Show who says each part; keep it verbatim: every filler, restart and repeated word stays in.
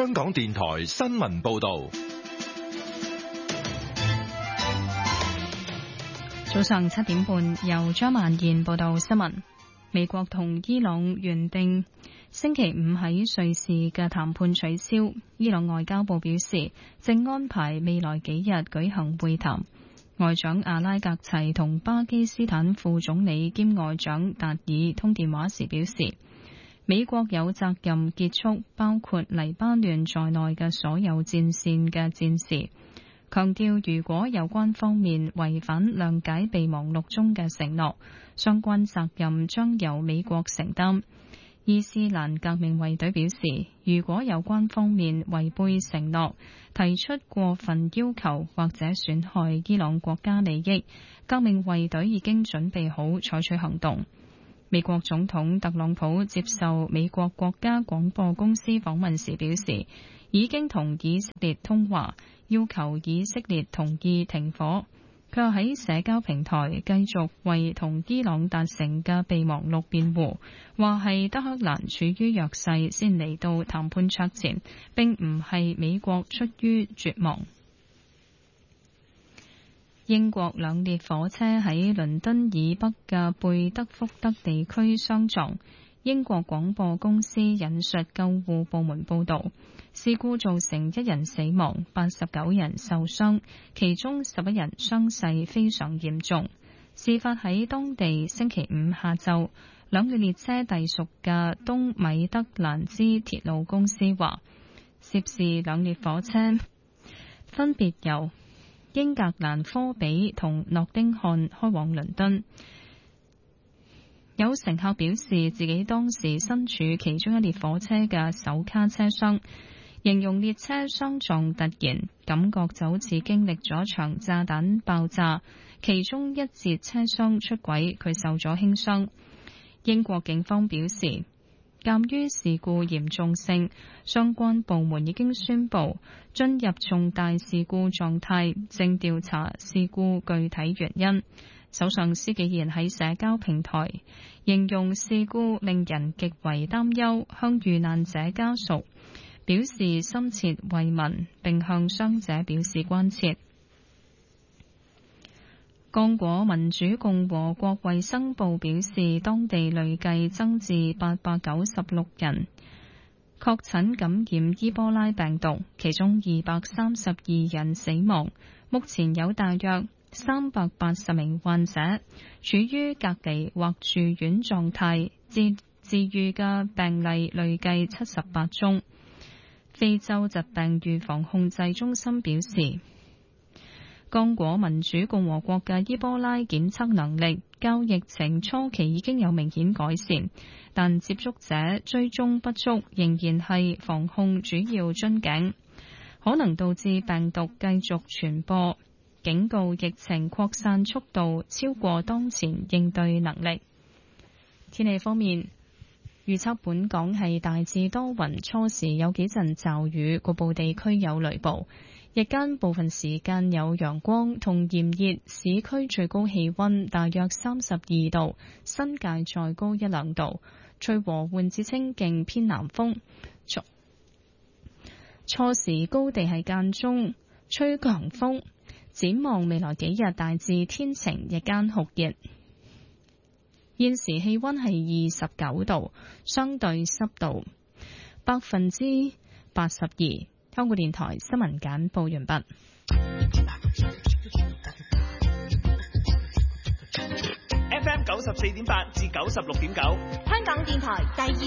Speaker 1: 香港電台新聞報道。
Speaker 2: 早上七點半，由張曼燕報道新聞。美國同伊朗原定星期五喺瑞士嘅談判取消，伊朗外交部表示正安排未來幾日舉行會談。外長阿拉格齊同巴基斯坦副總理兼外長達爾通電話時表示，美國有責任結束包括黎巴嫩在內嘅所有戰線嘅戰事，強調如果有關方面違反諒解備忘錄中嘅承諾，相關責任將由美國承擔。伊斯蘭革命衛隊表示，如果有關方面違背承諾，提出過分要求或者損害伊朗國家利益，革命衛隊已經準備好採取行動。美國總統特朗普接受美國國家廣播公司訪問時表示，已經同以色列通話，要求以色列同意停火。佢又喺社交平台繼續為同伊朗達成嘅備忘錄辯護，話係德黑蘭處於弱勢先嚟到談判桌前，並唔係美國出於絕望。英國兩列火車喺倫敦以北嘅貝德福德地區相撞。英國廣播公司引述救護部門報導，事故造成一人死亡，八十九人受傷，其中十一人傷勢非常嚴重。事發喺當地星期五下晝，兩列列車隸屬嘅東米德蘭茲鐵路公司話，涉事兩列火車分別由英格蘭科比同諾丁漢開往倫敦。有乘客表示自己當時身處其中一列火車嘅首卡車廂，形容列車相撞突然，感覺就好似經歷咗場炸彈爆炸，其中一節車廂出軌，佢受咗輕傷。英國警方表示，鑑於事故嚴重性，相關部門已經宣布進入重大事故狀態，正調查事故具體原因。首相施紀賢喺社交平台形容事故令人極為擔憂，向遇難者家屬表示深切慰問，並向傷者表示關切。剛果民主共和國衛生部表示，當地累計增至八百九十六人確診感染伊波拉病毒，其中二百三十二人死亡。目前有大約三百八十名患者處於隔離或住院狀態，治治愈嘅病例累計七十八宗。非洲疾病預防控制中心表示，剛果民主共和國嘅伊波拉檢測能力較疫情初期已經有明顯改善，但接觸者追蹤不足仍然係防控主要樽頸，可能導致病毒繼續傳播。警告疫情擴散速度超過當前應對能力。天氣方面，預測本港係大致多雲，初時有幾陣驟雨，局部地區有雷暴。日間部分時間有陽光同炎熱，市區最高氣溫大約三十二度，新界再高一兩度。吹和緩至清勁偏南風，初初時高地係間中吹強風。展望未來幾日大致天晴，日間酷熱。現時氣溫係二十九度，相對濕度百分之八十二。香港電台新聞簡報完畢。
Speaker 3: F M 九十四點八至九十六點九，香港電台第二。